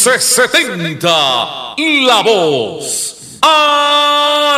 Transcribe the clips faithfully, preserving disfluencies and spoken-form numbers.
once setenta, La Voz al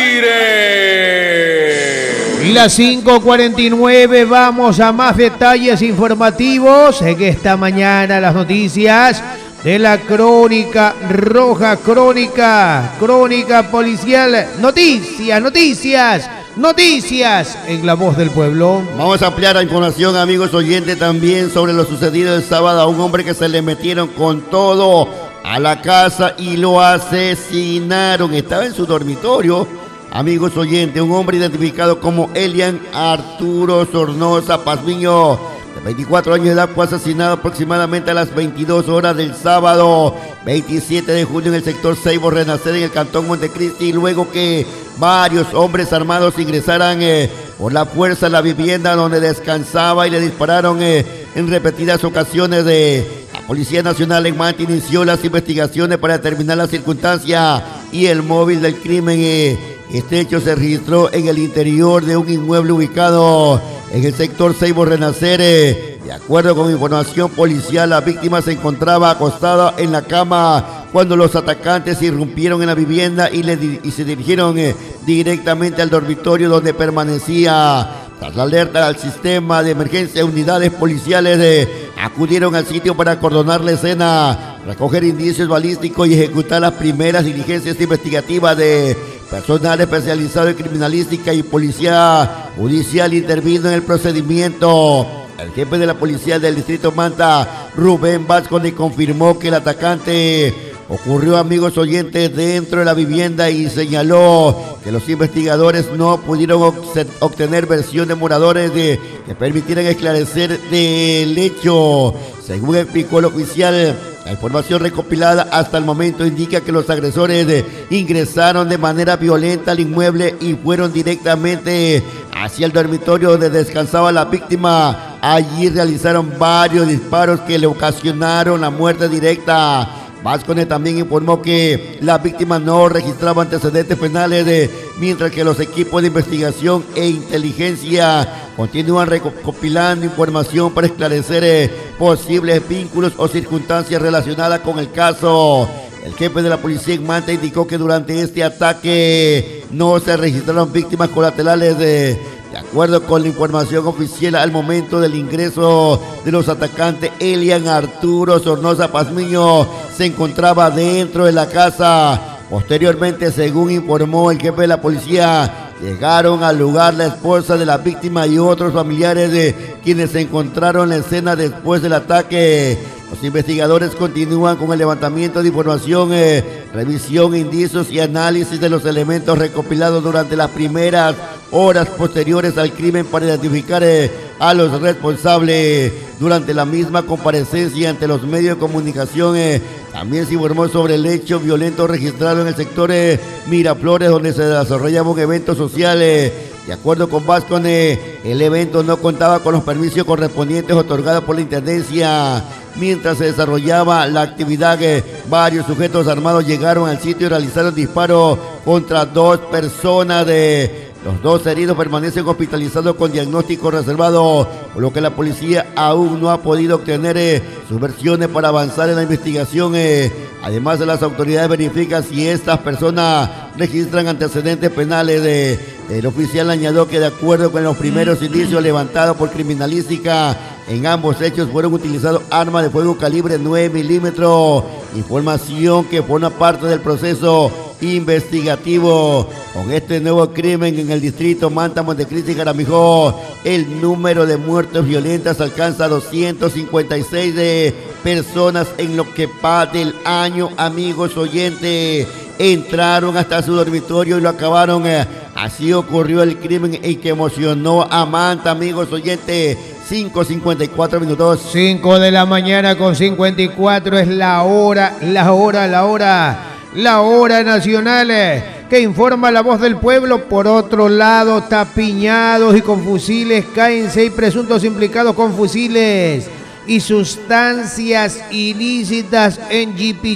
aire. Las cinco cuarenta y nueve, vamos a más detalles informativos en esta mañana, las noticias de la Crónica Roja, Crónica, Crónica Policial, noticias, noticias, noticias en La Voz del Pueblo. Vamos a ampliar la información, amigos oyentes, también sobre lo sucedido el sábado a un hombre que se le metieron con todo a la casa y lo asesinaron. Estaba en su dormitorio, amigos oyentes, un hombre identificado como Elian Arturo Sornosa Pazmiño, de veinticuatro años de edad, fue asesinado aproximadamente a las veintidós horas del sábado veintisiete de junio en el sector Ceibo Renacer, en el cantón Montecristi, luego que varios hombres armados ingresaran eh, por la fuerza a la vivienda donde descansaba y le dispararon eh, en repetidas ocasiones. De la Policía Nacional en Manta inició las investigaciones para determinar la circunstancia y el móvil del crimen. Eh, Este hecho se registró en el interior de un inmueble ubicado en el sector Ceibo Renacer. De acuerdo con información policial, la víctima se encontraba acostada en la cama cuando los atacantes irrumpieron en la vivienda y, le, y se dirigieron eh, directamente al dormitorio donde permanecía. Tras la alerta al sistema de emergencia, unidades policiales eh, acudieron al sitio para acordonar la escena, recoger indicios balísticos y ejecutar las primeras diligencias investigativas. De personal especializado en criminalística y policía judicial intervino en el procedimiento. El jefe de la policía del distrito Manta, Rubén Vázquez, le confirmó que el atacante ocurrió, amigos oyentes, dentro de la vivienda y señaló que los investigadores no pudieron obtener versión de moradores de, que permitieran esclarecer del hecho. Según explicó el oficial, la información recopilada hasta el momento indica que los agresores de, ingresaron de manera violenta al inmueble y fueron directamente hacia el dormitorio donde descansaba la víctima. Allí realizaron varios disparos que le ocasionaron la muerte directa. Vázquez también informó que la víctima no registraba antecedentes penales, de, mientras que los equipos de investigación e inteligencia continúan recopilando información para esclarecer eh, posibles vínculos o circunstancias relacionadas con el caso. El jefe de la policía en Manta indicó que durante este ataque no se registraron víctimas colaterales. De, de acuerdo con la información oficial, al momento del ingreso de los atacantes, Elian Arturo Sornosa Pazmiño se encontraba dentro de la casa. Posteriormente, según informó el jefe de la policía, llegaron al lugar la esposa de la víctima y otros familiares de quienes se encontraron en la escena después del ataque. Los investigadores continúan con el levantamiento de información, eh, revisión, indicios y análisis de los elementos recopilados durante las primeras horas posteriores al crimen para identificar eh, a los responsables. Durante la misma comparecencia ante los medios de comunicación, eh, también se informó sobre el hecho violento registrado en el sector eh, Miraflores, donde se desarrollaba un evento social. Eh, De acuerdo con Vázquez, eh, el evento no contaba con los permisos correspondientes otorgados por la Intendencia. Mientras se desarrollaba la actividad, eh, varios sujetos armados llegaron al sitio y realizaron disparos contra dos personas. De los dos heridos permanecen hospitalizados con diagnóstico reservado, por lo que la policía aún no ha podido obtener eh, sus versiones para avanzar en la investigación. Eh. Además, las autoridades verifican si estas personas registran antecedentes penales. De, el oficial añadió que de acuerdo con los primeros indicios levantados por criminalística, en ambos hechos fueron utilizados armas de fuego calibre nueve milímetros, información que forma parte del proceso investigativo. Con este nuevo crimen en el distrito Manta, Montecristi y Jaramijó, el número de muertes violentas alcanza doscientas cincuenta y seis de personas en lo que va del año, amigos oyentes. Entraron hasta su dormitorio y lo acabaron. Eh, así ocurrió el crimen y que emocionó a Manta, amigos oyentes. cinco cincuenta y cuatro minutos. cinco de la mañana con cincuenta y cuatro es la hora, la hora, la hora, la hora nacional eh, que informa La Voz del Pueblo. Por otro lado, tapiñados y con fusiles caen seis presuntos implicados con fusiles y sustancias ilícitas en G P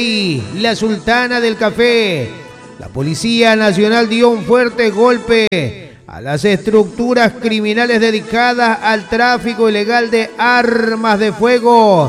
J, la Sultana del Café. La Policía Nacional dio un fuerte golpe a las estructuras criminales dedicadas al tráfico ilegal de armas de fuego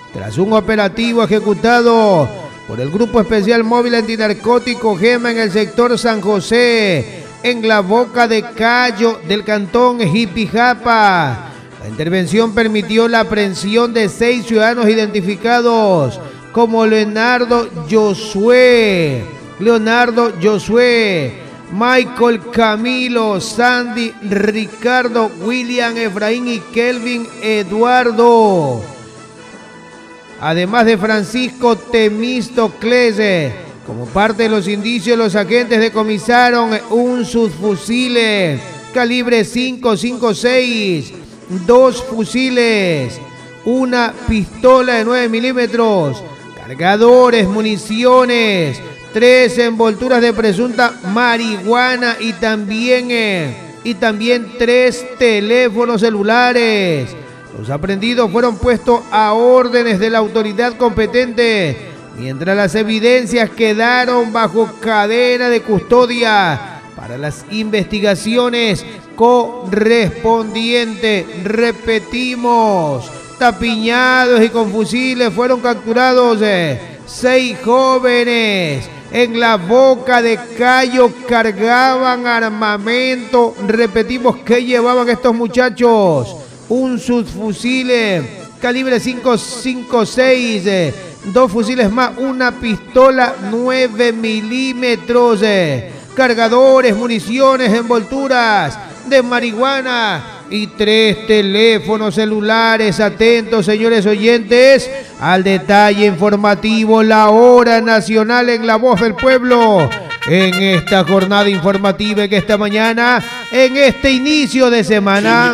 tras un operativo ejecutado por el Grupo Especial Móvil Antinarcótico Gema en el sector San José, en la Boca de Cayo del cantón Jipijapa. La intervención permitió la aprehensión de seis ciudadanos identificados como Leonardo Josué, Leonardo Josué, Michael Camilo, Sandy, Ricardo, William, Efraín y Kelvin Eduardo. Además de Francisco Temístocles. Como parte de los indicios, los agentes decomisaron un subfusil calibre cinco cinco seis, dos fusiles, una pistola de nueve milímetros, cargadores, municiones, tres envolturas de presunta marihuana y también, eh, y también tres teléfonos celulares. Los aprehendidos fueron puestos a órdenes de la autoridad competente, mientras las evidencias quedaron bajo cadena de custodia para las investigaciones correspondientes. Repetimos, tapiñados y con fusiles fueron capturados eh, seis jóvenes en la Boca de Cayo, cargaban armamento. Repetimos, ¿qué llevaban estos muchachos? Un subfusil calibre cinco cinco seis, eh, dos fusiles más, una pistola nueve milímetros, eh, cargadores, municiones, envolturas de marihuana y tres teléfonos celulares. Atentos, señores oyentes, al detalle informativo, la hora nacional en La Voz del Pueblo. En esta jornada informativa que esta mañana, en este inicio de semana,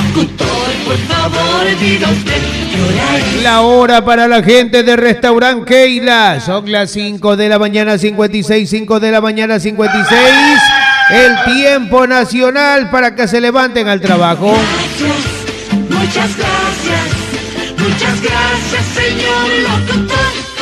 la hora para la gente de Restaurant Keila. Son las cinco de la mañana cincuenta y seis, cinco de la mañana cincuenta y seis. El tiempo nacional para que se levanten al trabajo. Gracias, muchas gracias, muchas gracias, señor locutor.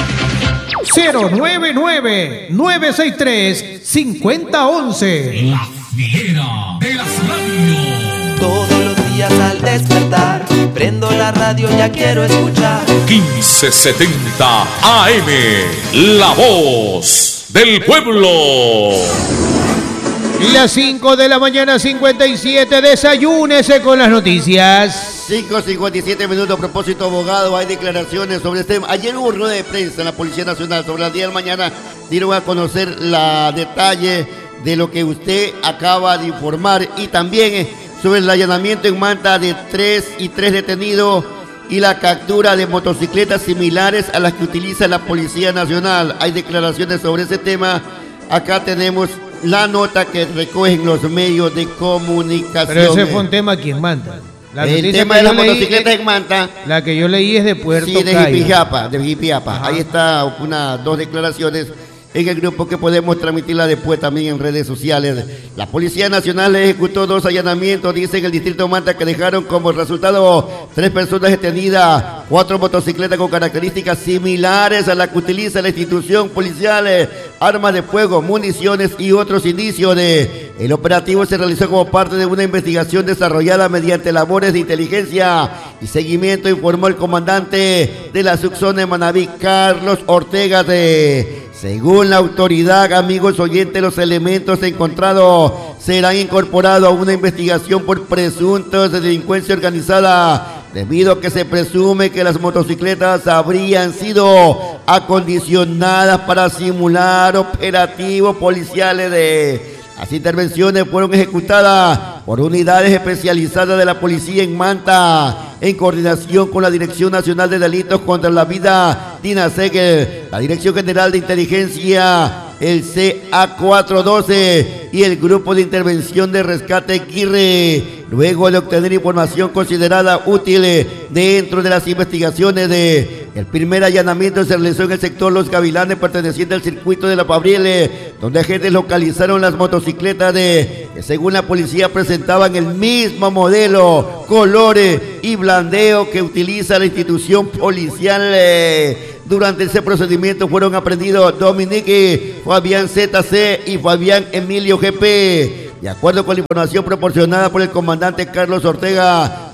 cero nueve nueve, nueve seis tres, cinco cero uno uno. La fiera de las radios. Todos los días al despertar, prendo la radio, ya quiero escuchar. quince setenta A M, La Voz del Pueblo. Las cinco de la mañana cincuenta y siete, desayúnese con las noticias. cinco cincuenta y siete minutos. A propósito, abogado, hay declaraciones sobre este tema. Ayer hubo rueda de prensa en la Policía Nacional. Sobre las diez de la mañana dieron a conocer la detalle de lo que usted acaba de informar. Y también eh, sobre el allanamiento en Manta de tres y tres detenidos y la captura de motocicletas similares a las que utiliza la Policía Nacional. Hay declaraciones sobre ese tema. Acá tenemos la nota que recogen los medios de comunicación. Pero ese fue un tema aquí en Manta. La el tema de las motocicletas en Manta. La que yo leí es de Puerto Sí, de Cayo. Jipijapa, de Jipijapa. Ahí está una, dos declaraciones en el grupo que podemos transmitirla después también en redes sociales. La Policía Nacional ejecutó dos allanamientos, dice, en el distrito de Manta, que dejaron como resultado tres personas detenidas, cuatro motocicletas con características similares a las que utiliza la institución policial, eh, armas de fuego, municiones y otros indicios de... El operativo se realizó como parte de una investigación desarrollada mediante labores de inteligencia y seguimiento, informó el comandante de la subzona de Manaví, Carlos Ortega. De... Según la autoridad, amigos oyentes, los elementos encontrados serán incorporados a una investigación por presuntos de delincuencia organizada, debido a que se presume que las motocicletas habrían sido acondicionadas para simular operativos policiales. De las intervenciones fueron ejecutadas por unidades especializadas de la policía en Manta, en coordinación con la Dirección Nacional de Delitos contra la Vida, DINASEC, la Dirección General de Inteligencia, el C A cuatrocientos doce y el Grupo de Intervención de Rescate Quirre, luego de obtener información considerada útil dentro de las investigaciones. De el primer allanamiento se realizó en el sector Los Gavilanes, perteneciente al circuito de la Fabriele, donde agentes localizaron las motocicletas de que, según la policía, presentaban el mismo modelo, colores y blandeo que utiliza la institución policial. Durante ese procedimiento fueron aprendidos Dominique Fabián Z C y Fabián Emilio G P. De acuerdo con la información proporcionada por el comandante Carlos Ortega,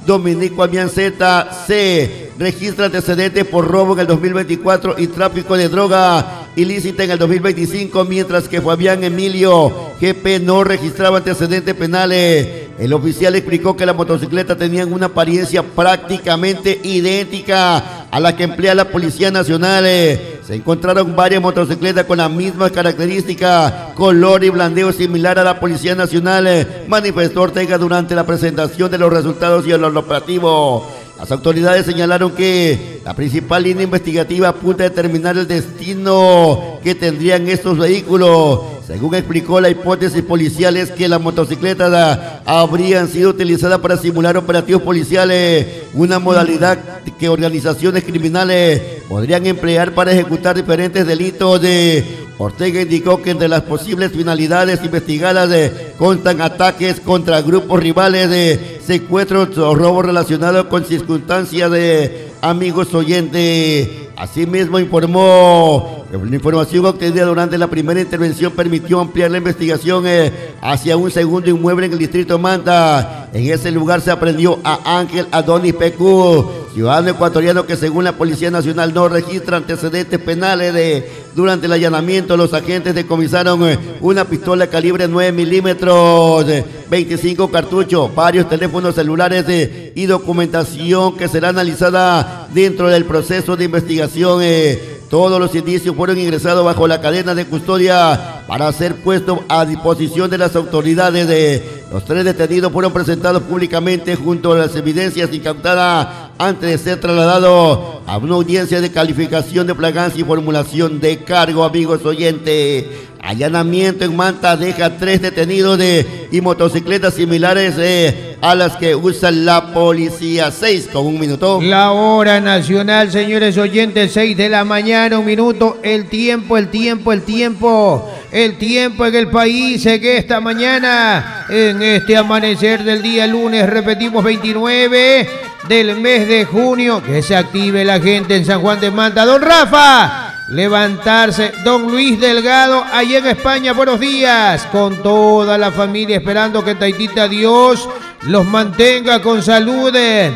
Dominico Amianceta C. registra antecedentes por robo en el dos mil veinticuatro y tráfico de droga ilícita en el dos mil veinticinco, mientras que Fabián Emilio G P no registraba antecedentes penales. El oficial explicó que las motocicletas tenían una apariencia prácticamente idéntica a la que emplea la Policía Nacional. Se encontraron varias motocicletas con las mismas características, color y blandeo similar a la Policía Nacional, manifestó Ortega durante la presentación de los resultados y el operativo. Las autoridades señalaron que la principal línea investigativa apunta a determinar el destino que tendrían estos vehículos. Según explicó, la hipótesis policial es que las motocicletas habrían sido utilizadas para simular operativos policiales, una modalidad que organizaciones criminales podrían emplear para ejecutar diferentes delitos. De Ortega indicó que entre las posibles finalidades investigadas de, constan ataques contra grupos rivales, de secuestros o robos relacionados con circunstancias de amigos oyentes. Asimismo informó que la información obtenida durante la primera intervención permitió ampliar la investigación eh, hacia un segundo inmueble en el distrito Manta. En ese lugar se aprendió a Ángel Adonis P Q, ciudadano ecuatoriano que según la Policía Nacional no registra antecedentes penales. De, durante el allanamiento los agentes decomisaron eh, una pistola calibre nueve milímetros, eh, veinticinco cartuchos, varios teléfonos celulares eh, y documentación que será analizada dentro del proceso de investigación. Eh, Todos los indicios fueron ingresados bajo la cadena de custodia para ser puestos a disposición de las autoridades. De los tres detenidos fueron presentados públicamente junto a las evidencias incautadas antes de ser trasladados a una audiencia de calificación de flagrancia y formulación de cargo. Amigos oyentes, allanamiento en Manta deja tres detenidos de y motocicletas similares eh, a las que usa la policía. Seis con un minuto. La hora nacional, señores oyentes, seis de la mañana, un minuto. El tiempo, el tiempo, el tiempo. El tiempo en el país en esta mañana, en este amanecer del día lunes, repetimos, veintinueve del mes de junio. Que se active la gente en San Juan de Manta. Don Rafa, levantarse. Don Luis Delgado, allí en España, buenos días. Con toda la familia, esperando que Taitita Dios los mantenga con salud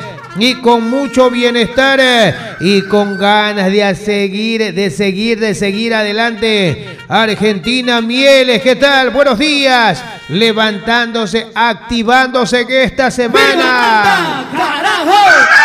y con mucho bienestar y con ganas de seguir, de seguir, de seguir adelante. Argentina Mieles, ¿qué tal? Buenos días. Levantándose, activándose que esta semana. ¡Carajo!